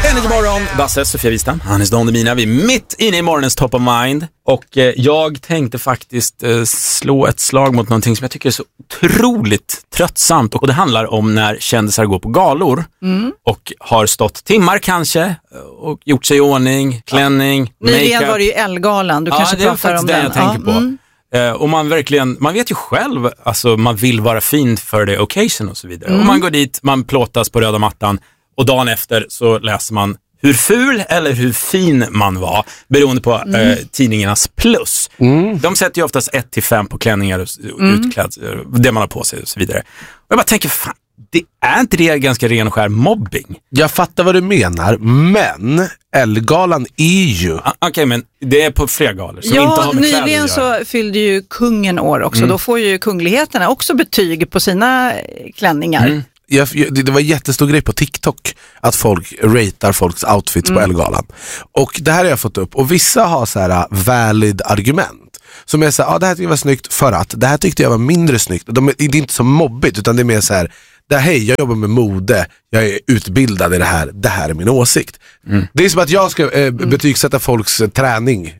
Energy Morgon, Basse, Sofia Wistam, Hannes Don Demina. Vi är mitt inne i morgonens top of mind. Och jag tänkte faktiskt slå ett slag mot någonting som jag tycker är så otroligt tröttsamt. Och det handlar om när kändisar går på galor och har stått timmar kanske och gjort sig i ordning, klänning, nyligen var det ju Ellegalan, du kanske pratar om den. Jag tänker på. Och man vet ju själv, alltså man vill vara fin för det occasion och så vidare. Och man går dit, man plåtas på röda mattan och dagen efter så läser man hur ful eller hur fin man var beroende på tidningarnas plus. De sätter ju oftast 1-5 på klänningar och utklädsel, det man har på sig och så vidare. Och jag bara tänker, fan, det är inte det ganska ren och skär mobbing? Jag fattar vad du menar, men Ellegalan är ju... Okej, men det är på fler galor som inte har med kläder nyligen att göra. så fyllde ju kungen år också. Då får ju kungligheterna också betyg på sina klänningar. Det var en jättestor grej på TikTok att folk ratear folks outfits på Ellegalan. Och det här har jag fått upp. Och vissa har så här valid argument. Som är så här, det här tyckte jag var snyggt för att det här tyckte jag var mindre snyggt. Det är inte så mobbigt, utan det är mer så här, hej, jag jobbar med mode, jag är utbildad i det här är min åsikt. Det är som att jag ska betygsätta folks träning.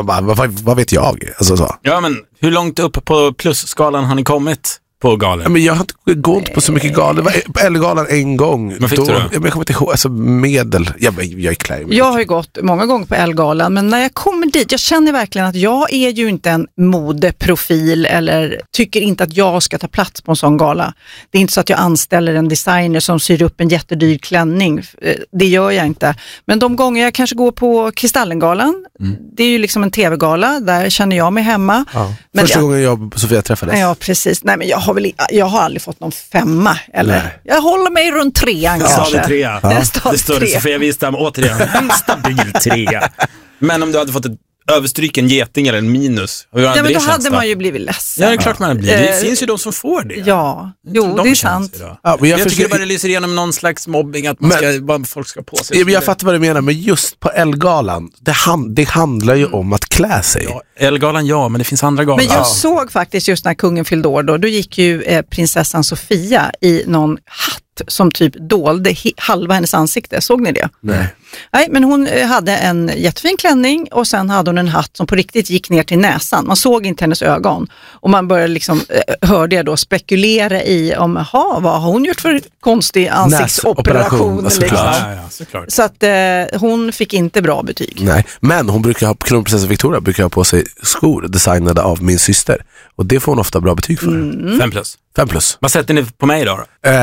Vad vet jag? Alltså så. Ja, men hur långt upp på plusskalan har ni kommit på galen? Men jag går inte på så mycket galor. Det var på Ellegalan en gång. Vad fick du då? Jag kommer inte ihåg, alltså medel. Jag är klar. Jag har ju gått många gånger på Ellegalan, men när jag kommer dit, jag känner verkligen att jag är ju inte en modeprofil eller tycker inte att jag ska ta plats på en sån gala. Det är inte så att jag anställer en designer som syr upp en jättedyr klänning. Det gör jag inte. Men de gånger jag kanske går på Kristallengalan, det är ju liksom en tv-gala, där känner jag mig hemma. Ja. Men Första gången jag och Sofia träffades. Ja, precis. Nej, men jag har aldrig fått någon 5 eller. Nej. Jag håller mig runt 3 kanske. Det 3. Det står 3. Sofia Wistam, återigen en stabil 3. Men om du hade fått ett överstryken geting eller en minus, hur hade men det då känts hade då? man ju blivit ledsen. Ja, det är klart man hade blivit. Det finns ju de som får det. Ja, jo, det är sant. Ja, men jag tycker bara det lyser igenom någon slags mobbing att folk ska på sig. Jag fattar vad du menar, men just på Ellegalan, det handlar ju om att klä sig. Ja, Ellegalan, men det finns andra galor. Men jag såg faktiskt just när kungen fyllde år då gick ju prinsessan Sofia i någon hatt som typ dolde halva hennes ansikte. Såg ni det? Nej, men hon hade en jättefin klänning och sen hade hon en hatt som på riktigt gick ner till näsan. Man såg inte hennes ögon. Och man började liksom, hörde jag då, spekulera i om, vad har hon gjort för konstig ansiktsoperation? Såklart. Så att hon fick inte bra betyg. Nej, men hon brukar ha, kronprinsessan Victoria brukar ha på sig skor designade av min syster. Och det får hon ofta bra betyg för. 5+. 5+. Vad sätter ni på mig då?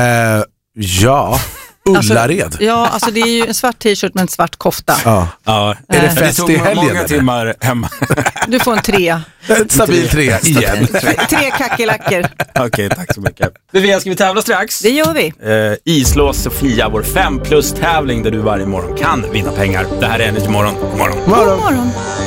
Ja, Ullared. Alltså det är ju en svart t-shirt med en svart kofta. Ja. Är det fest i helgen? Många timmar hemma. Du får en 3. En stabil 3 igen. 3 kackerlackor. Okej, tack så mycket. Ska vi tävla strax? Det gör vi. Islås Sofia, vår 5+-tävling där du varje morgon kan vinna pengar. Det här är Energy Morgon. God morgon. God morgon.